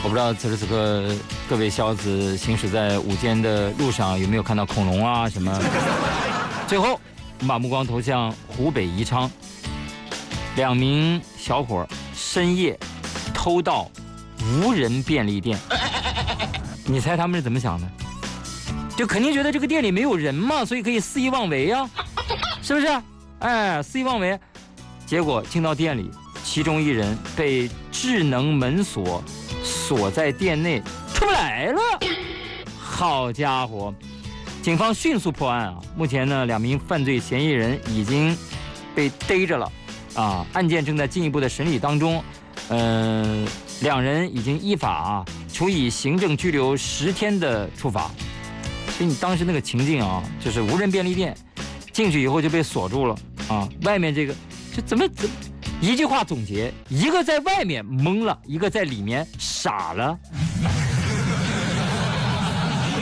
我不知道此时此刻各位小子行驶在午间的路上有没有看到恐龙啊什么。最后我们把目光投向湖北宜昌，2名小伙深夜偷盗无人便利店，你猜他们是怎么想的？就肯定觉得这个店里没有人嘛，所以可以肆意妄为啊，是不是？哎，肆意妄为，结果进到店里，其中一人被智能门锁锁在店内，出不来了。好家伙！警方迅速破案啊！目前呢，2名犯罪嫌疑人已经被逮着了啊，案件正在进一步的审理当中。2人已经依法处以行政拘留10天的处罚。所以你当时那个情境啊，就是无人便利店，进去以后就被锁住了啊，外面这个就怎么一句话总结，一个在外面懵了，一个在里面傻了。